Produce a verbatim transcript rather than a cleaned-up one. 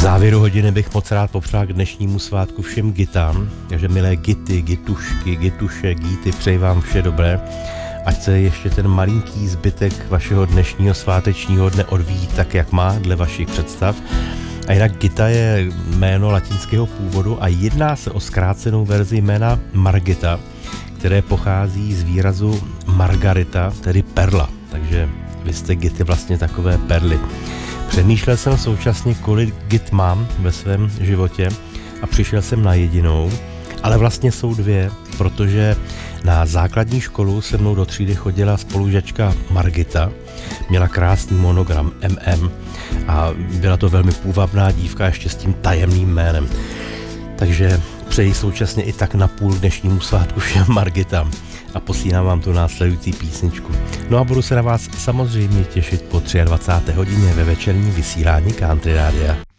závěru hodiny bych moc rád popřál k dnešnímu svátku všem gitám, takže milé gity, gitušky, gituše, gíty, přeji vám vše dobré. Ať se ještě ten malinký zbytek vašeho dnešního svátečního dne odvíjí tak, jak má, dle vašich představ. A jinak Gita je jméno latinského původu a jedná se o zkrácenou verzi jména Margita, které pochází z výrazu Margarita, tedy perla. Takže vy jste Gity vlastně takové perly. Přemýšlel jsem současně, kolik Git mám ve svém životě a přišel jsem na jedinou, ale vlastně jsou dvě, protože na základní školu se mnou do třídy chodila spolužačka Margita, měla krásný monogram M M a byla to velmi půvabná dívka ještě s tím tajemným jménem. Takže přeji současně i tak na půl dnešnímu svátku všem Margitám a posílám vám tu následující písničku. No a budu se na vás samozřejmě těšit po dvacáté třetí hodině ve večerním vysílání Country Rádia.